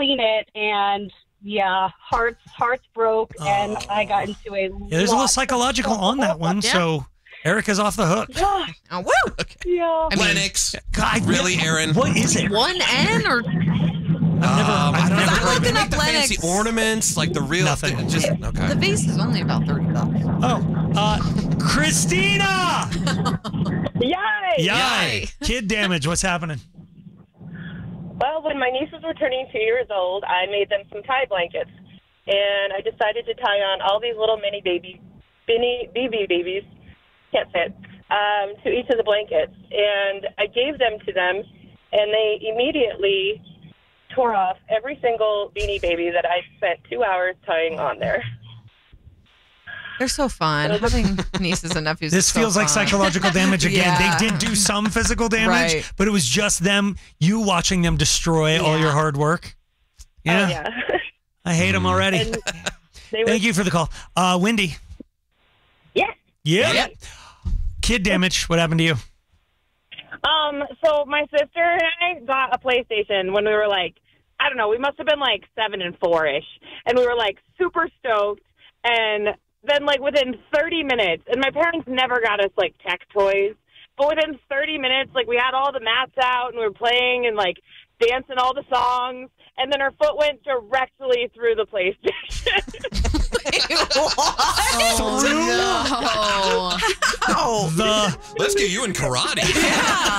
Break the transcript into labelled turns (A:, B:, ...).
A: clean it, and hearts broke, and I got into a
B: there's a little psychological on that one, so Erica's off the hook.
C: Oh, woo!
D: Okay.
A: Yeah.
D: Lennox.
B: God,
D: really, Aaron?
B: What is it?
C: One N or
B: I've never
C: I'm
B: heard
C: looking
D: Like
C: up
D: the fancy
C: Lennox.
D: ornaments, like the real
B: Nothing.
D: Just
C: The
D: okay.
C: vase is only about $30.
B: Christina!
A: Yay!
B: Yay! Kid damage, what's happening?
E: Well, when my nieces were turning 2 years old, I made them some tie blankets. And I decided to tie on all these little mini BB babies, can't say it, to each of the blankets. And I gave them to them, and they immediately tore off every single Beanie Baby that I spent 2 hours tying on there.
C: They're so fun. Having nieces and nephews
B: This
C: is so
B: feels like
C: fun.
B: psychological damage again.
C: Yeah.
B: They did do some physical damage,
C: Right.
B: but it was just you watching them destroy all your hard work. Yeah.
E: Oh, yeah.
B: I hate them already.
E: And they were,
B: Thank you for the call. Wendy.
E: Yes.
B: Yeah. Kid damage. What happened to you?
E: So my sister and I got a PlayStation when we were like, I don't know, we must have been like 7 and 4-ish. And we were like super stoked. And then like within 30 minutes, and my parents never got us like tech toys, but within 30 minutes, like we had all the mats out and we were playing and like dancing all the songs. And then her foot went directly through the PlayStation.
C: Oh, no.
D: Let's get you in karate.
C: Yeah.